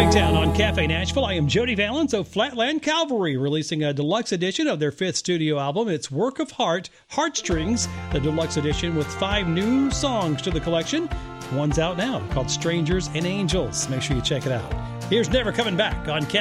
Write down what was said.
Town on Cafe Nashville. I am Jody Valens of Flatland Cavalry, releasing a deluxe edition of their 5th studio album. It's Work of Heart, Heartstrings, the deluxe edition with 5 new songs to the collection. One's out now called Strangers and Angels. Make sure you check it out. Here's Never Coming Back on Cafe